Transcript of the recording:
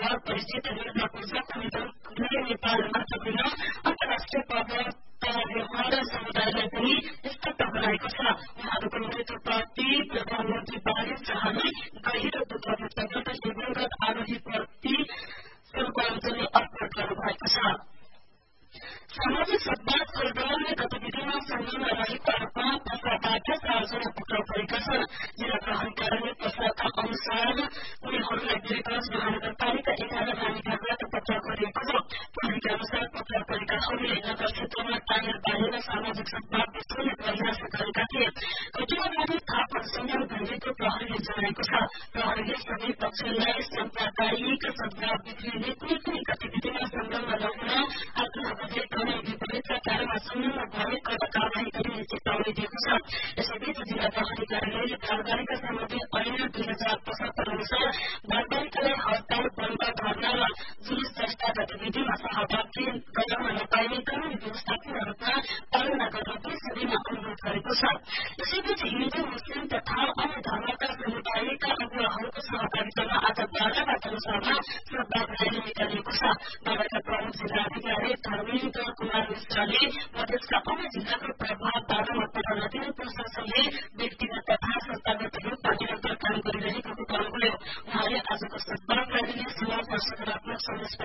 र परिचित निर्भर पूजाको निधन नेपाल मात्र होइन अन्तर्राष्ट्रिय व्यवहार समुदायलाई पनि स्तब्ध बनाएको छ। उहाँहरूको मृत्युप्रति प्रधानमन्त्री बाली शाहले गहिरो दुःख व्यक्त गर्दै दिवंगत आरोहीप्रति श्रद्धाञ्जली अर्पण गर्नुभएको छ। सामाजिक सद्भाव प्रवर्धन गतिविधिमा संलग्न रहेको आरोपमा पसराबाट 4 जना पक्राउ परेका छन्। जिल्ला प्रहरी कार्यालय पसराका अनुसार उनीहरूलाई वीरगंज महानगरपालिका 11 रानीघाटबाट पक्राउ गरिएको हो। प्रहरीका अनुसार पक्राउ परेकाहरूले नगर क्षेत्रमा टायर बालेर सामाजिक सद्भाव बिर्सने प्रयास गरेका थिए। घटनाबारे थाहा परेसम्म भइरहेको प्रहरीले जनाएको छ। प्रहरीले सबै पक्षलाई साम्प्रदायिक सद्भाव बिग्रिने कुनै पनि गतिविधिमा संलग्न नहुन आग्रह गर्दै कुनै विपरीत कार्यमा संलग्न भए कड़ा कारवाही गरिने चेतावनी दिएको छ। यसैबीच जिल्ला प्रहरी कार्यालयले बालबालिका सम्बन्धी ऐन 2075 अनुसार बालबालिकालाई हड़ताल बन्द धरना र जुलुस जस्ता गतिविधिमा सहभागी गराउन नपाइने कानून व्यवस्थाको रूपमा पालना गर्न पनि सबैमा अनुरोध गरेको छ। यसैबीच हिन्दू मुस्लिम तथा अन्य धर्मका समुदायका अगुवाहरूको सहभागितामा आज बाह्रका जनसभा सद्भाव र्याली निकालिएको छ। बाह्रका प्रमुख जिल्लाधिकारी धर्मेन्द्र कुमार मिश्रले मधेसका अन्य जिल्लाको प्रभावबाट मतपत्र नदिने प्रशासनले व्यक्तिगत तथा